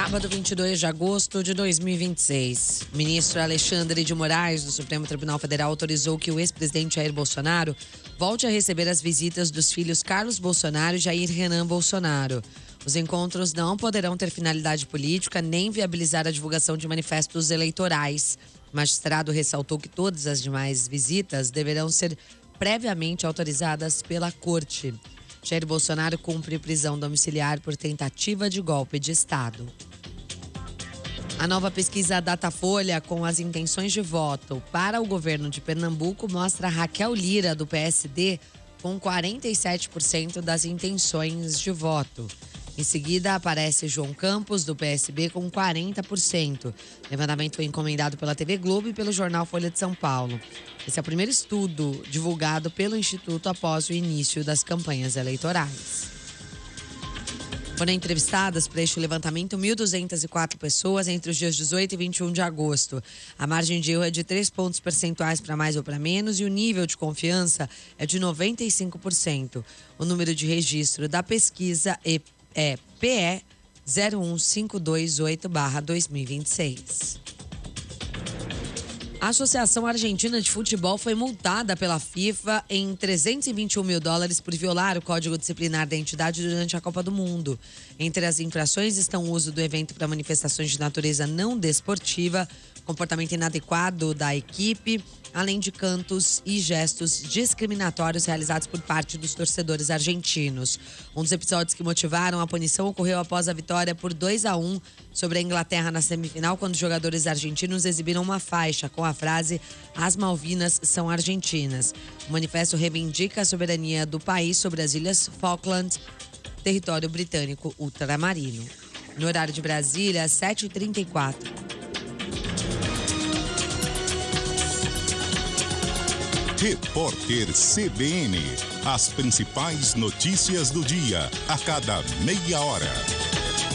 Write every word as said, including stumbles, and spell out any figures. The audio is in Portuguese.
Sábado, vinte e dois de agosto de dois mil e vinte e seis. O ministro Alexandre de Moraes, do Supremo Tribunal Federal, autorizou que o ex-presidente Jair Bolsonaro volte a receber as visitas dos filhos Carlos Bolsonaro e Jair Renan Bolsonaro. Os encontros não poderão ter finalidade política nem viabilizar a divulgação de manifestos eleitorais. O magistrado ressaltou que todas as demais visitas deverão ser previamente autorizadas pela Corte. Jair Bolsonaro cumpre prisão domiciliar por tentativa de golpe de Estado. A nova pesquisa Datafolha com as intenções de voto para o governo de Pernambuco mostra Raquel Lira, do P S D, com quarenta e sete por cento das intenções de voto. Em seguida, aparece João Campos, do P S B, com quarenta por cento. O levantamento foi encomendado pela T V Globo e pelo jornal Folha de São Paulo. Esse é o primeiro estudo divulgado pelo Instituto após o início das campanhas eleitorais. Foram entrevistadas para este levantamento mil duzentas e quatro pessoas entre os dias dezoito e vinte e um de agosto. A margem de erro é de três pontos percentuais para mais ou para menos e o nível de confiança é de noventa e cinco por cento. O número de registro da pesquisa é É P E zero um cinco dois oito barra dois mil e vinte e seis. A Associação Argentina de Futebol foi multada pela FIFA em trezentos e vinte e um mil dólares por violar o código disciplinar da entidade durante a Copa do Mundo. Entre as infrações estão o uso do evento para manifestações de natureza não desportiva, comportamento inadequado da equipe, além de cantos e gestos discriminatórios realizados por parte dos torcedores argentinos. Um dos episódios que motivaram a punição ocorreu após a vitória por dois a um sobre a Inglaterra na semifinal, quando os jogadores argentinos exibiram uma faixa com a frase "As Malvinas são argentinas". O manifesto reivindica a soberania do país sobre as Ilhas Falkland, território britânico ultramarino. No horário de Brasília, sete e trinta e quatro. Repórter C B N. As principais notícias do dia, a cada meia hora.